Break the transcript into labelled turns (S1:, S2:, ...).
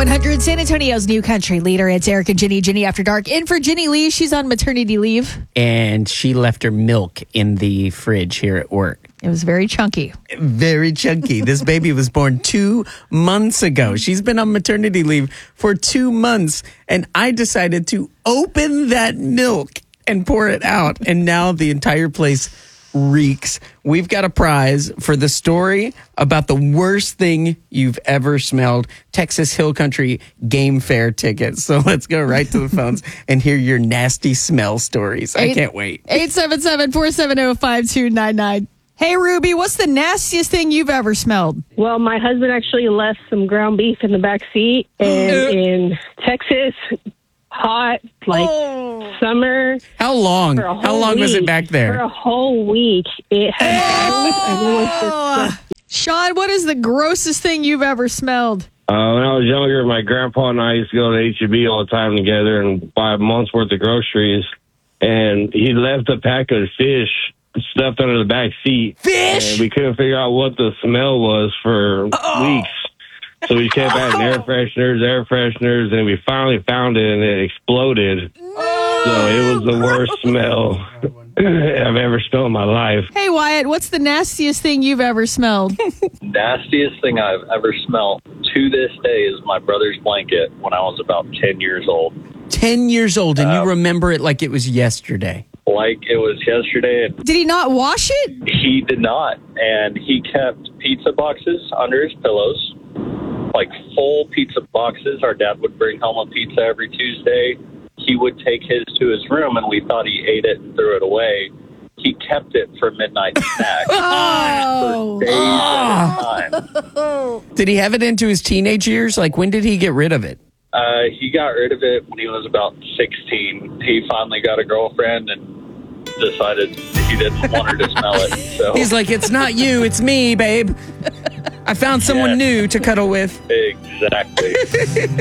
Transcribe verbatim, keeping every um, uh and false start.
S1: one hundred, San Antonio's new country leader. It's Eric and Ginny. Ginny After Dark. In for Ginny Lee. She's on maternity leave.
S2: And she left her milk in the fridge here at work.
S1: It was very chunky.
S2: Very chunky. This baby was born two months ago. She's been on maternity leave for two months. And I decided to open that milk and pour it out. And now the entire place reeks. We've got a prize for the story about the worst thing you've ever smelled. Texas Hill Country Game Fair tickets. So let's go right to the phones and hear your nasty smell stories. I can't wait.
S1: eight seven seven, four seven zero, five two nine nine. Hey, Ruby, what's the nastiest thing you've ever smelled?
S3: Well, my husband actually left some ground beef in the back seat. And in Texas, hot, like
S1: oh.
S3: summer.
S2: How long? How long
S3: week,
S2: was it back there?
S3: For a whole week. It had
S1: oh. Sean, what is the grossest thing you've ever smelled?
S4: Uh, when I was younger, my grandpa and I used to go to H E B all the time together and buy a month's worth of groceries. And he left a pack of fish stuffed under the back seat.
S2: Fish?
S4: And we couldn't figure out what the smell was for oh. weeks. So we kept adding air fresheners, air fresheners, and we finally found it, and it exploded. No. So it was the worst smell I've ever smelled in my life.
S1: Hey, Wyatt, what's the nastiest thing you've ever smelled?
S5: Nastiest thing I've ever smelled to this day is my brother's blanket when I was about ten years old.
S2: ten years old, and um, you remember it like it was yesterday.
S5: Like it was yesterday.
S1: Did he not wash it?
S5: He did not, and he kept pizza boxes under his pillows. Like full pizza boxes. Our dad would bring home a pizza every Tuesday. He would take his to his room, and we thought he ate it and threw it away. He kept it for midnight snack
S1: oh.
S5: for days oh. at a time.
S2: Did he have it into his teenage years? Like, when did he get rid of it?
S5: Uh, he got rid of it when he was about sixteen. He finally got a girlfriend and decided he didn't want her to smell it. So
S2: he's like, it's not you, it's me, babe. I found someone
S5: yes.
S2: new to cuddle with.
S5: Exactly.